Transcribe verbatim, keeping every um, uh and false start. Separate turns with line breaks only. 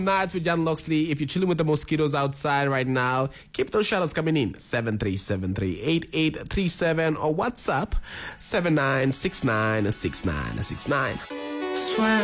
Nights with John Loxley. If you're chilling with the mosquitoes outside right now, keep those shoutouts coming in. seven three seven three, eight eight three seven or WhatsApp seven nine six nine six nine six nine.